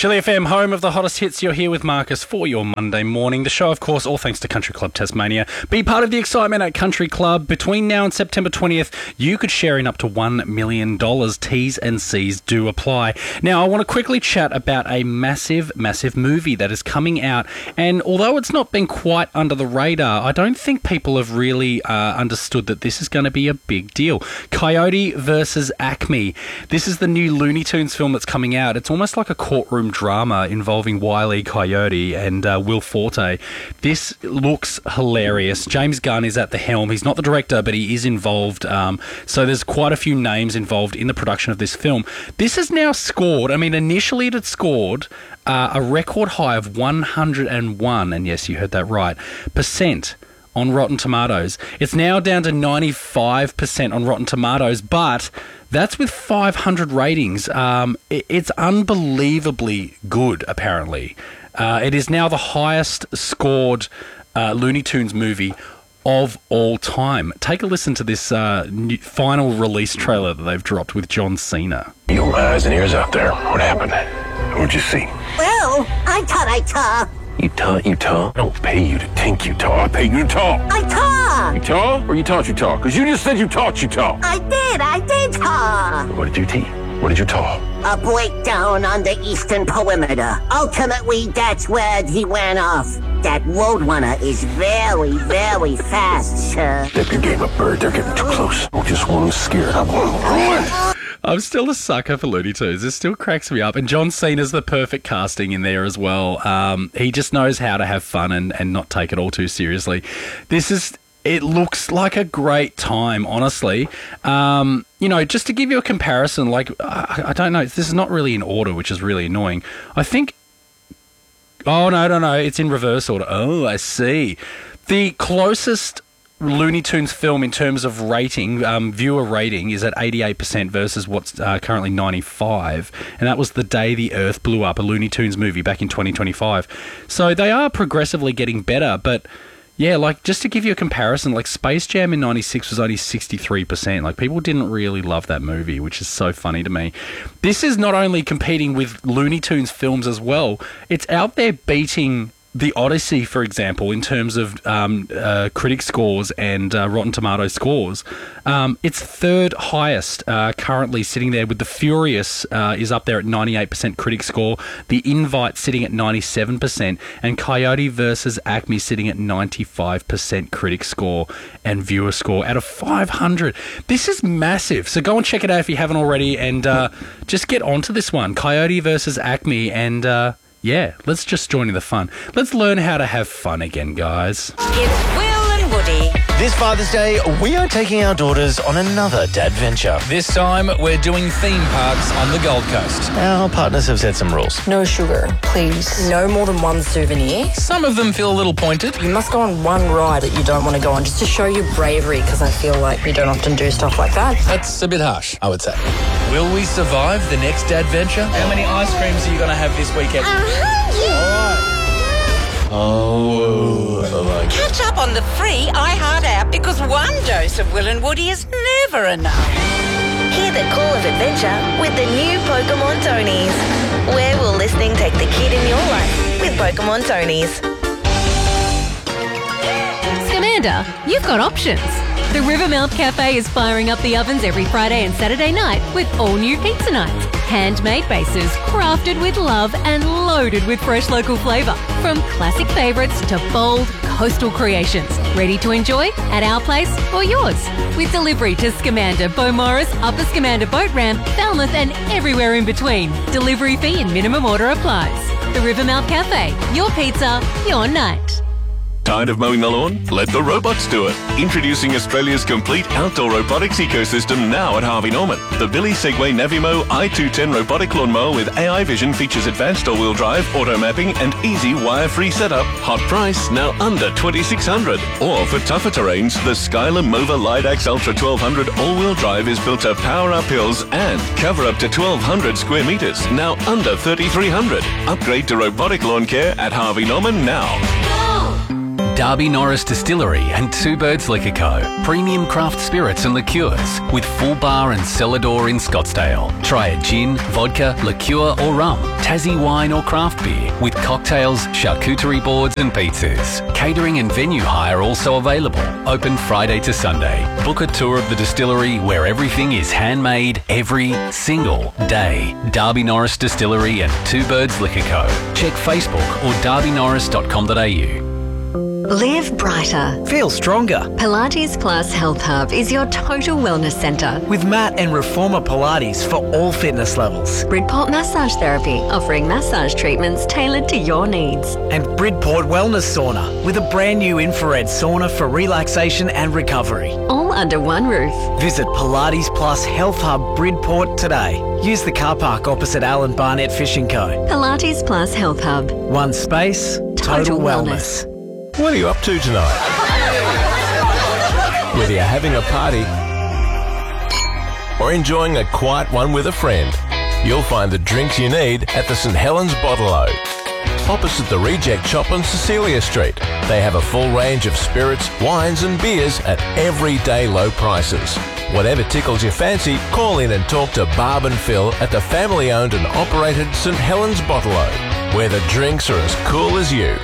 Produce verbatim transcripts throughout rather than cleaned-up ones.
Chili F M, home of the hottest hits. You're here with Marcus for your Monday morning. The show, of course, all thanks to Country Club Tasmania. Be part of the excitement at Country Club. Between now and September twentieth, you could share in up to one million dollars. T's and C's do apply. Now, I want to quickly chat about a massive, massive movie that is coming out. And although it's not been quite under the radar, I don't think people have really uh, understood that this is going to be a big deal. Coyote versus Acme. This is the new Looney Tunes film that's coming out. It's almost like a courtroom drama involving Wile E. Coyote and uh, Will Forte. This looks hilarious. James Gunn is at the helm. He's not the director, but he is involved. Um, so there's quite a few names involved in the production of this film. This has now scored, I mean, initially it had scored uh, a record high of one hundred one, and yes, you heard that right, percent on Rotten Tomatoes. It's now down to ninety-five percent on Rotten Tomatoes, but that's with five hundred ratings. Um, it, it's unbelievably good, apparently. Uh, it is now the highest scored uh, Looney Tunes movie of all time. Take a listen to this uh, new final release trailer that they've dropped with John Cena. You got my eyes and ears out there. What happened? What'd you see? Well, I thought I saw. You taught you talk? I don't pay you to think you talk. I pay you to talk. I talk. You talk or you taught you talk? Because you just said you taught you talk. I did. I did talk. What did you teach? What did you talk? A breakdown on the eastern perimeter. Ultimately, that's where he went off. That Roadrunner is very, very fast, sir. Step your game up, Bird. They're getting too close. I just want them scared. I want them ruined. I'm still a sucker for Looney Tunes. This still cracks me up. And John Cena's the perfect casting in there as well. Um, he just knows how to have fun and, and not take it all too seriously. This is... It looks like a great time, honestly. Um, you know, just to give you a comparison, like, I, I don't know, this is not really in order, which is really annoying. I think... Oh, no, no, no, it's in reverse order. Oh, I see. The closest Looney Tunes film in terms of rating, um, viewer rating, is at eighty-eight percent versus what's uh, currently ninety-five, and that was The Day the Earth Blew Up, a Looney Tunes movie back in twenty twenty-five. So they are progressively getting better, but yeah, like, just to give you a comparison, like, Space Jam in ninety-six was only sixty-three percent. Like, people didn't really love that movie, which is so funny to me. This is not only competing with Looney Tunes films as well, it's out there beating The Odyssey, for example, in terms of um, uh, critic scores and uh, Rotten Tomatoes scores. Um, it's third highest uh, currently, sitting there with The Furious uh, is up there at ninety-eight percent critic score, The Invite sitting at ninety-seven percent, and Coyote versus Acme sitting at ninety-five percent critic score and viewer score out of five hundred. This is massive. So go and check it out if you haven't already, and uh, just get onto this one. Coyote versus Acme, and... Uh, Yeah, let's just join in the fun. Let's learn how to have fun again, guys. It's Will and Woody. This Father's Day, we are taking our daughters on another dad venture. This time, we're doing theme parks on the Gold Coast. Our partners have set some rules. No sugar, please. No more than one souvenir. Some of them feel a little pointed. You must go on one ride that you don't want to go on, just to show your bravery, because I feel like you don't often do stuff like that. That's a bit harsh, I would say. Will we survive the next dad venture? How many ice creams are you going to have this weekend? Oh, like Catch up on the free iHeart app, because one dose of Will and Woody is never enough. Hear the call of adventure with the new Pokemon Tonies. Where will listening take the kid in your life with Pokemon Tonies? Scamander, you've got options. The Rivermouth Cafe is firing up the ovens every Friday and Saturday night with all new pizza nights. Handmade bases, crafted with love and loaded with fresh local flavour. From classic favourites to bold coastal creations. Ready to enjoy at our place or yours. With delivery to Scamander, Beaumaris, Upper Scamander Boat Ramp, Falmouth and everywhere in between. Delivery fee and minimum order applies. The Rivermouth Cafe. Your pizza, your night. Tired of mowing the lawn? Let the robots do it. Introducing Australia's complete outdoor robotics ecosystem now at Harvey Norman. The Billy Segway Navimo i two ten robotic lawnmower with A I vision features advanced all-wheel drive, auto mapping and easy wire-free setup. Hot price, now under twenty-six hundred dollars. Or for tougher terrains, the Skyler Mova Lidax Ultra twelve hundred all-wheel drive is built to power up hills and cover up to twelve hundred square metres, now under thirty-three hundred dollars. Upgrade to robotic lawn care at Harvey Norman now. Darby Norris Distillery and Two Birds Liquor Co. Premium craft spirits and liqueurs with full bar and cellar door in Scottsdale. Try a gin, vodka, liqueur or rum, Tassie wine or craft beer with cocktails, charcuterie boards and pizzas. Catering and venue hire also available. Open Friday to Sunday. Book a tour of the distillery where everything is handmade every single day. Darby Norris Distillery and Two Birds Liquor Co. Check Facebook or darby norris dot com dot a u. Live brighter. Feel stronger. Pilates Plus Health Hub is your total wellness centre. With mat and reformer Pilates for all fitness levels. Bridport Massage Therapy, offering massage treatments tailored to your needs. And Bridport Wellness Sauna, with a brand new infrared sauna for relaxation and recovery. All under one roof. Visit Pilates Plus Health Hub Bridport today. Use the car park opposite Alan Barnett Fishing Co. Pilates Plus Health Hub. One space, total, total wellness. wellness. What are you up to tonight? Whether you're having a party or enjoying a quiet one with a friend, you'll find the drinks you need at the St Helens Bottle-O. Opposite the Reject Shop on Cecilia Street. They have a full range of spirits, wines and beers at everyday low prices. Whatever tickles your fancy, call in and talk to Barb and Phil at the family-owned and operated St Helens Bottle-O, where the drinks are as cool as you.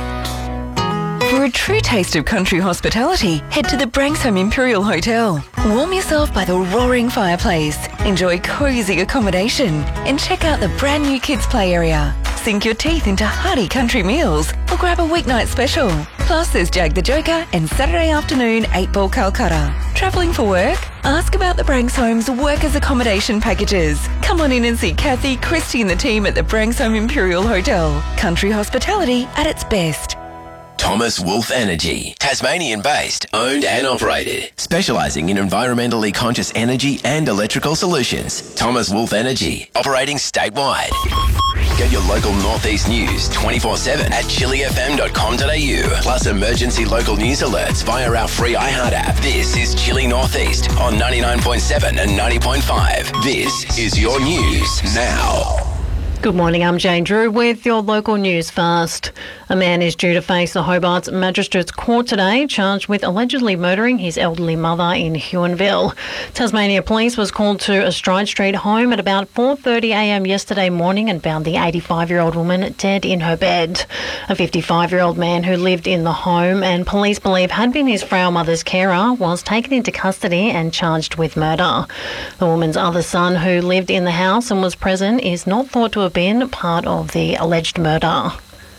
For a true taste of country hospitality, head to the Branksome Imperial Hotel. Warm yourself by the roaring fireplace, enjoy cosy accommodation, and check out the brand new kids play area. Sink your teeth into hearty country meals or grab a weeknight special. Plus there's Jag the Joker and Saturday afternoon eight ball Calcutta. Travelling for work? Ask about the Brankshome's workers' accommodation packages. Come on in and see Kathy, Christy and the team at the Branksome Imperial Hotel. Country hospitality at its best. Thomas Wolf Energy, Tasmanian-based, owned and operated, specialising in environmentally conscious energy and electrical solutions. Thomas Wolf Energy, operating statewide. Get your local Northeast news twenty-four seven at chili f m dot com dot a u, plus emergency local news alerts via our free iHeart app. This is Chili Northeast on ninety-nine point seven and ninety point five. This is your news now. Good morning, I'm Jane Drew with your local news first. A man is due to face the Hobart's Magistrates Court today, charged with allegedly murdering his elderly mother in Huonville. Tasmania Police was called to a Stride Street home at about four thirty a m yesterday morning and found the eighty-five-year-old woman dead in her bed. A fifty-five-year-old man who lived in the home and police believe had been his frail mother's carer was taken into custody and charged with murder. The woman's other son, who lived in the house and was present, is not thought to have been part of the alleged murder.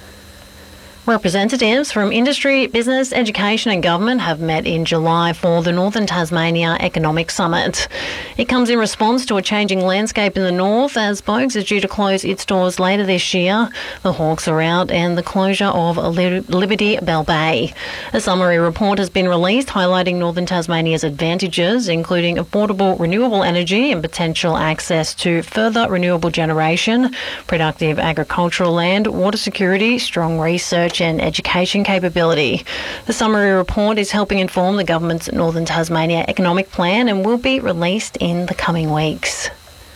Representatives from industry, business, education and government have met in July for the Northern Tasmania Economic Summit. It comes in response to a changing landscape in the north as Bogues is due to close its doors later this year. The Hawks are out and the closure of Liberty Bell Bay. A summary report has been released highlighting Northern Tasmania's advantages, including affordable renewable energy and potential access to further renewable generation, productive agricultural land, water security, strong research and education capability. The summary report is helping inform the government's Northern Tasmania economic plan and will be released in the coming weeks.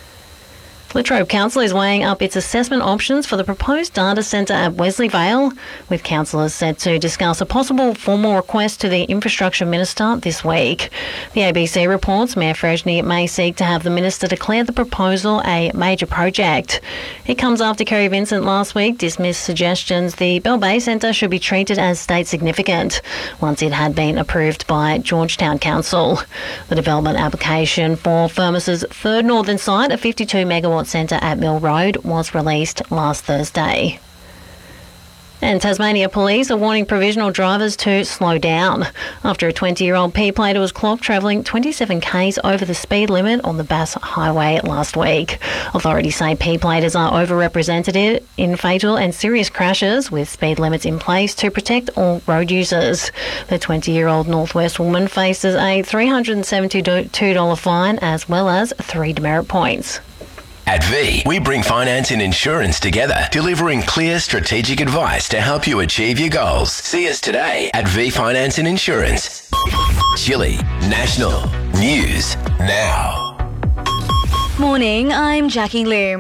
Latrobe Council is weighing up its assessment options for the proposed data centre at Wesley Vale, with councillors set to discuss a possible formal request to the Infrastructure Minister this week. The A B C reports Mayor Freshney may seek to have the Minister declare the proposal a major project. It comes after Kerry Vincent last week dismissed suggestions the Bell Bay Centre should be treated as state significant, once it had been approved by Georgetown Council. The development application for Firmus's third northern site, a fifty-two megawatt centre at Mill Road, was released last Thursday. And Tasmania Police are warning provisional drivers to slow down after a twenty-year-old P-plater was clocked travelling twenty-seven k's over the speed limit on the Bass Highway last week. Authorities say P-platers are overrepresented in fatal and serious crashes, with speed limits in place to protect all road users. The twenty-year-old Northwest woman faces a three hundred seventy-two dollars fine as well as three demerit points. At V, we bring finance and insurance together, delivering clear strategic advice to help you achieve your goals. See us today at V Finance and Insurance. Chili National News Now. Morning, I'm Jackie Lim.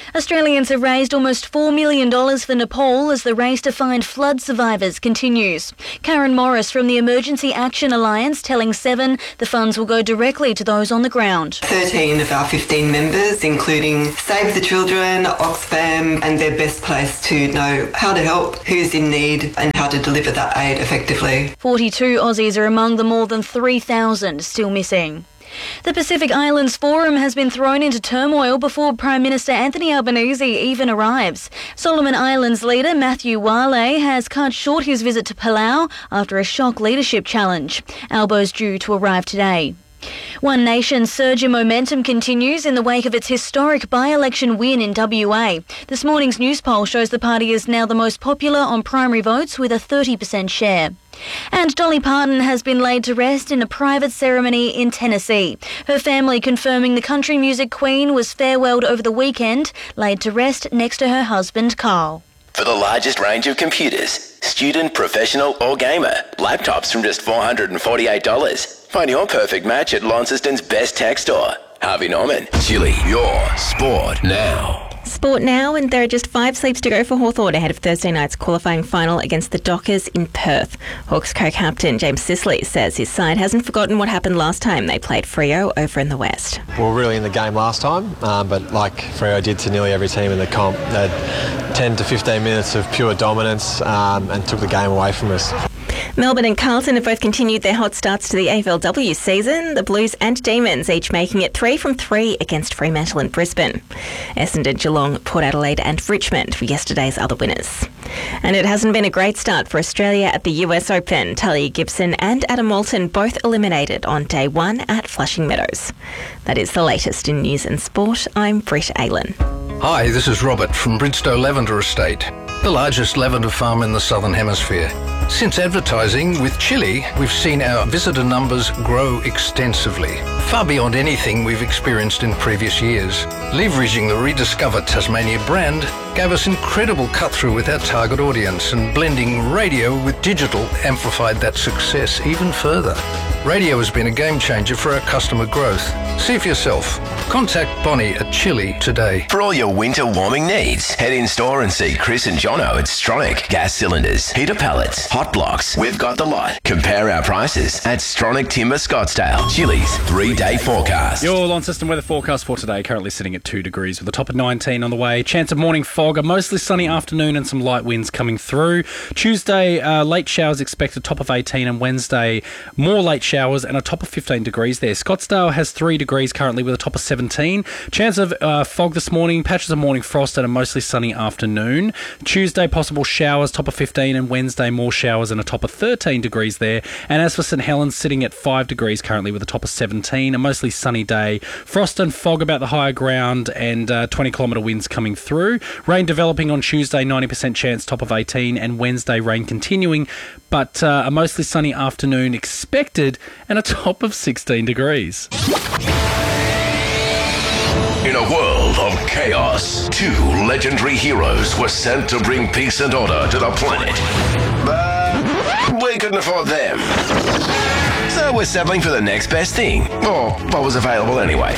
Australians have raised almost four million dollars for Nepal as the race to find flood survivors continues. Karen Morris from the Emergency Action Alliance telling Seven the funds will go directly to those on the ground. thirteen of our fifteen members, including Save the Children, Oxfam, and they're best placed to know how to help, who's in need, and how to deliver that aid effectively. forty-two Aussies are among the more than three thousand still missing. The Pacific Islands Forum has been thrown into turmoil before Prime Minister Anthony Albanese even arrives. Solomon Islands leader Matthew Wale has cut short his visit to Palau after a shock leadership challenge. Albo's due to arrive today. One Nation's surge in momentum continues in the wake of its historic by-election win in W A. This morning's news poll shows the party is now the most popular on primary votes with a thirty percent share. And Dolly Parton has been laid to rest in a private ceremony in Tennessee. Her family confirming the country music queen was farewelled over the weekend, laid to rest next to her husband Carl. For the largest range of computers, student, professional or gamer, laptops from just four hundred forty-eight dollars. Find your perfect match at Launceston's best tech store. Harvey Norman. Chili, your sport now. Sport now, and there are just five sleeps to go for Hawthorn ahead of Thursday night's qualifying final against the Dockers in Perth. Hawks co-captain James Sisley says his side hasn't forgotten what happened last time they played Freo over in the West. We were really in the game last time, um, but like Freo did to nearly every team in the comp, they had ten to fifteen minutes of pure dominance um, and took the game away from us. Melbourne and Carlton have both continued their hot starts to the A F L W season, the Blues and Demons each making it three from three against Fremantle and Brisbane. Essendon, Geelong, Port Adelaide and Richmond were yesterday's other winners. And it hasn't been a great start for Australia at the U S Open. Talia Gibson and Adam Walton both eliminated on day one at Flushing Meadows. That is the latest in news and sport. I'm Britt Aylen. Hi, this is Robert from Bridgestow Lavender Estate, the largest lavender farm in the Southern Hemisphere. Since advertising with Chili, we've seen our visitor numbers grow extensively, far beyond anything we've experienced in previous years. Leveraging the rediscovered Tasmania brand gave us incredible cut-through with our target audience, and blending radio with digital amplified that success even further. Radio has been a game changer for our customer growth. See for yourself. Contact Bonnie at Chili today. For all your winter warming needs, head in store and see Chris and Jono at Stronic. Gas cylinders, heater pallets, hot blocks, we've got the lot. Compare our prices at Stronic Timber Scottsdale. Chili's three-day forecast. Your Launceston weather forecast for today currently sitting at two degrees with a top of nineteen on the way. Chance of morning fog, a mostly sunny afternoon and some light winds coming through. Tuesday, uh, late showers expected, top of eighteen, and Wednesday, more late showers and a top of fifteen degrees there. Scottsdale has three degrees currently with a top of seventeen. Chance of uh, fog this morning, patches of morning frost and a mostly sunny afternoon. Tuesday, possible showers, top of fifteen, and Wednesday, more showers and a top of thirteen degrees there. And as for St Helens, sitting at five degrees currently with a top of seventeen, a mostly sunny day. Frost and fog about the higher ground and uh, twenty kilometre winds coming through. Rain developing on Tuesday, ninety percent chance, top of eighteen, and Wednesday rain continuing, but uh, a mostly sunny afternoon expected and a top of sixteen degrees. In a world of chaos, two legendary heroes were sent to bring peace and order to the planet. But we couldn't afford them. So we're settling for the next best thing, or what was available anyway.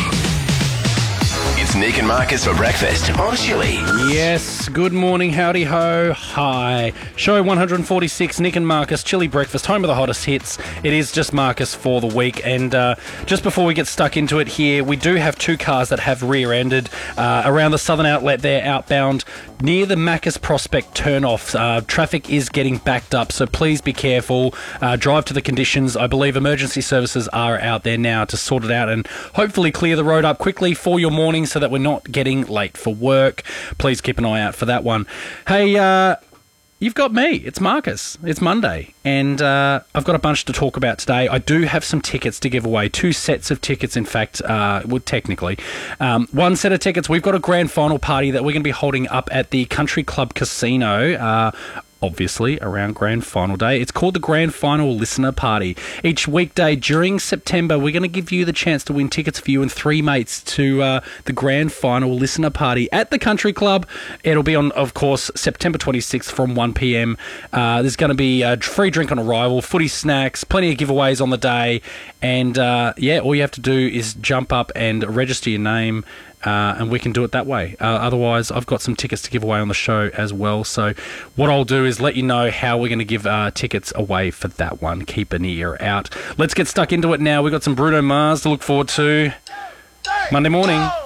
It's Nick and Marcus for breakfast on Chili. Yes, good morning, howdy ho, hi. Show one forty-six, Nick and Marcus, Chili breakfast, home of the hottest hits. It is just Marcus for the week, and uh, just before we get stuck into it here, we do have two cars that have rear-ended uh, around the southern outlet there, outbound, near the Macca's Prospect turn-off. Uh, traffic is getting backed up, so please be careful. Uh, drive to the conditions. I believe emergency services are out there now to sort it out and hopefully clear the road up quickly for your morning so that we're not getting late for work. Please keep an eye out for that one. Hey, uh, you've got me. It's Marcus. It's Monday, and uh, I've got a bunch to talk about today. I do have some tickets to give away, two sets of tickets, in fact, uh, well, technically. Um, one set of tickets, we've got a grand final party that we're going to be holding up at the Country Club Casino, uh, obviously, around Grand Final Day. It's called the Grand Final Listener Party. Each weekday during September, we're going to give you the chance to win tickets for you and three mates to uh, the Grand Final Listener Party at the Country Club. It'll be on, of course, September twenty-sixth from one p.m. Uh, there's going to be a free drink on arrival, footy snacks, plenty of giveaways on the day. And, uh, yeah, all you have to do is jump up and register your name uh, and we can do it that way. Uh, otherwise, I've got some tickets to give away on the show as well. So what I'll do is let you know how we're going to give uh, tickets away for that one. Keep an ear out. Let's get stuck into it now. We've got some Bruno Mars to look forward to Monday morning.